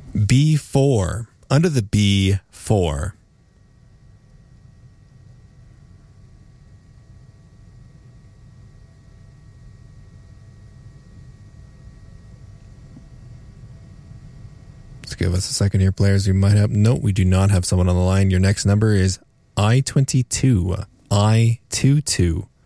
B4. Under the B4. Let's give us a second here, players. We might have... No, we do not have someone on the line. Your next number is I-22. I-22.